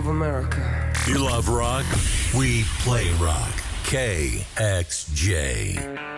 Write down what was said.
of America. You love rock? We play rock. KXJ.